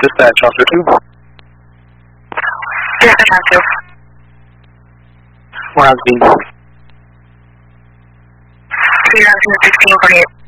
dispatch, officer 2. Dispatch on 2. We're on scene. 31648.